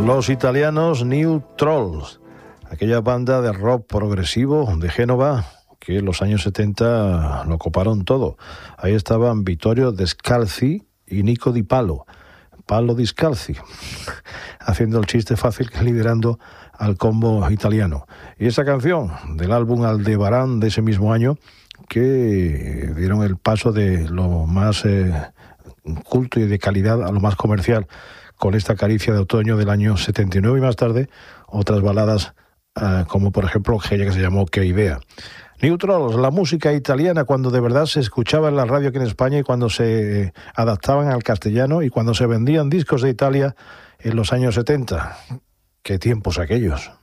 Los italianos New Trolls, aquella banda de rock progresivo de Génova que en los años 70 lo coparon todo. Ahí estaban Vittorio Descalzi y Nico Di Palo Discalzi, haciendo el chiste fácil, liderando al combo italiano. Y esa canción del álbum Aldebarán de ese mismo año, que dieron el paso de lo más culto y de calidad a lo más comercial, con esta Caricia de otoño del año 79, y más tarde otras baladas como por ejemplo aquella que se llamó Qué idea. New Trolls, la música italiana cuando de verdad se escuchaba en la radio aquí en España y cuando se adaptaban al castellano y cuando se vendían discos de Italia en los años 70. ¡Qué tiempos aquellos!